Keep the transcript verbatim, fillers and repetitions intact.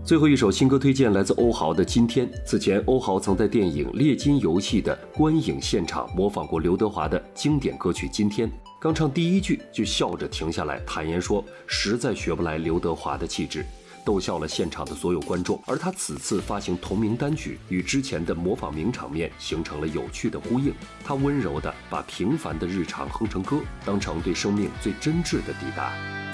最后一首新歌推荐来自欧豪的《今天》。此前，欧豪曾在电影《猎金游戏》的观影现场模仿过刘德华的经典歌曲《今天》，刚唱第一句就笑着停下来，坦言说实在学不来刘德华的气质，逗笑了现场的所有观众。而他此次发行同名单曲，与之前的模仿名场面形成了有趣的呼应。他温柔地把平凡的日常哼成歌，当成对生命最真挚的抵达。